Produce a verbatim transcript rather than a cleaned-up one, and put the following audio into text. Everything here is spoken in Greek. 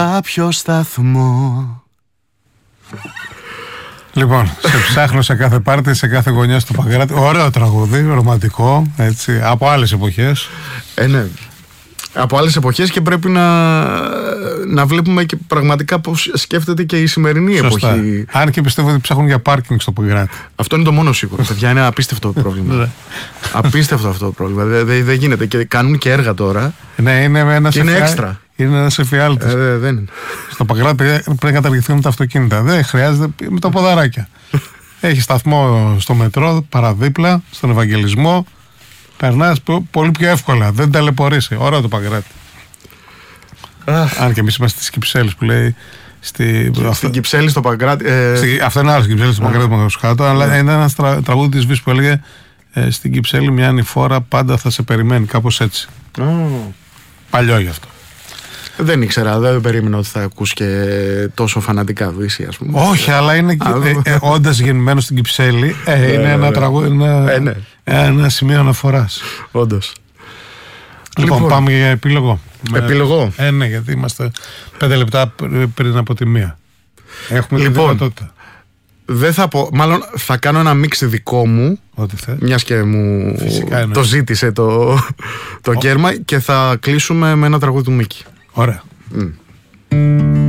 κάποιο σταθμό. Λοιπόν, σε ψάχνω σε κάθε πάρτι, σε κάθε γωνιά στο Παγκράτη. Ωραίο τραγούδι, ρομαντικό, έτσι, από άλλες εποχές. Ε, ναι. Από άλλες εποχές και πρέπει να, να βλέπουμε και πραγματικά πώς σκέφτεται και η σημερινή Σωστά. εποχή. Αν και πιστεύω ότι ψάχνουν για πάρκινγκ στο Παγκράτη. Αυτό είναι το μόνο σίγουρο. Παιδιά, είναι απίστευτο το πρόβλημα. Απίστευτο αυτό το πρόβλημα. Δεν δε, δε γίνεται. Και κάνουν και έργα τώρα. Ναι, είναι ένας είναι εφιά... έξτρα. Είναι ένας εφιάλτης. Ε, δεν είναι. Στο Παγκράτη πρέπει να καταργηθούν τα αυτοκίνητα. Δεν χρειάζεται με τα ποδαράκια. Έχει σταθμό στο μετρό, παραδίπλα, στον Ευαγγελισμό. Περνάς πολύ πιο εύκολα. Δεν ταλαιπωρήσει. Ωραίο το Παγκράτη. Αν και εμείς είμαστε στις Κυψέλης που λέει. Στη... Στην αυτό... Κυψέλη, στο Παγκράτη. Ε... Στη... Αυτό είναι άλλο στην Κυψέλη, στο Παγκράτη Μαγαζουσκάτο. Αλλά yeah. είναι ένα τρα... τραγούδι της Βύσης που έλεγε ε, στην Κυψέλη μια ανηφόρα πάντα θα σε περιμένει. Κάπως έτσι. Oh. Παλιό γι' αυτό. Δεν ήξερα, δεν περίμενα ότι θα ακούς και τόσο φανατικά Βύση, ας πούμε. Όχι, αλλά είναι ε, ε, όντας γεννημένο στην Κυψέλη, ε, είναι ένα τραγούδι, ένα, ε, ναι. ένα σημείο αναφοράς. Όντως. Λοιπόν, λοιπόν, πάμε για επίλογο. Επίλογο. Ε, ναι, γιατί είμαστε πέντε λεπτά πριν από τη μία. Έχουμε λοιπόν, τη δυνατότητα. Δεν θα πω, μάλλον θα κάνω ένα μίξ δικό μου. Ό,τι θες. Μιας και μου Φυσικά, το ζήτησε το, το κέρμα και θα κλείσουμε με ένα τραγούδι του Μίκη. Ωραία. Mm.